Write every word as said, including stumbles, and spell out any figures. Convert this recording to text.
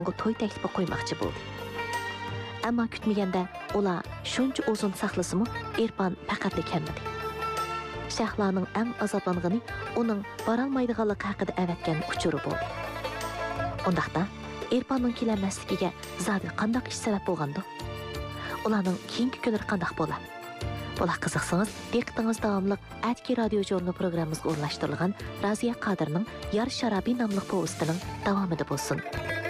to'y taklifi qo'ymoqchi bo'ldi. Ammo kutmaganda ular shuncha uzun saqlasimi, Erpan faqatlik kelmadi. Shahlarning eng azoblangani uning borolmaydiganligi haqida avatgan uchuri bo'ldi. Undaqda Erpanning kelmasligiga zodi qanday ish sabab bo'lgandi? Ularning keyingi kunlari qanday bo'ladi? Bular qiziqsangiz, diqqatingiz davomli Atki radio jurnal programmamizga o'rnashtirilgan Raziya Qodirning Yar Sharobiy nomli povestining davomida bo'lsin.